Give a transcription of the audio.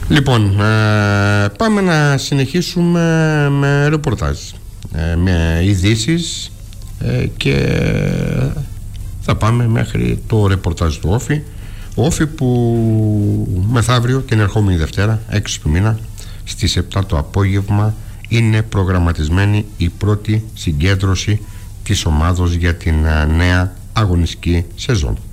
Λοιπόν, πάμε να συνεχίσουμε με ρεπορτάζ, με ειδήσεις, και θα πάμε μέχρι το ρεπορτάζ του Όφη. Ο Όφη που μεθαύριο, την ερχόμενη Δευτέρα, 6 του μήνα, στις 7 το απόγευμα, είναι προγραμματισμένη η πρώτη συγκέντρωση της ομάδος για την νέα αγωνιστική σεζόν.